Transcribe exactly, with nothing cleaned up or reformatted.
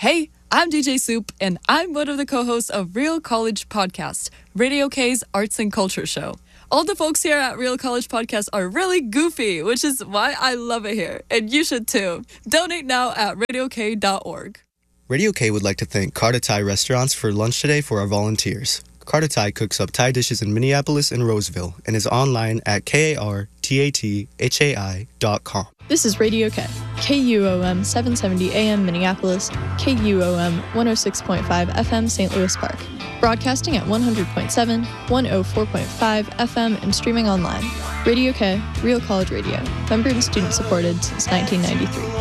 Hey, I'm D J Soup, and I'm one of the co-hosts of Real College Podcast, Radio K's arts and culture show. All the folks here at Real College Podcast are really goofy, which is why I love it here, and you should too. Donate now at radio k dot org. Radio K would like to thank Carta Thai Restaurants for lunch today for our volunteers. Carta Thai cooks up Thai dishes in Minneapolis and Roseville and is online at K A R T A T H A I dot com. This is Radio K, K U O M seven seventy A M Minneapolis, K U O M one oh six point five F M Saint Louis Park. Broadcasting at one hundred point seven, one oh four point five F M and streaming online. Radio K, Real College Radio, member and student supported since nineteen ninety-three.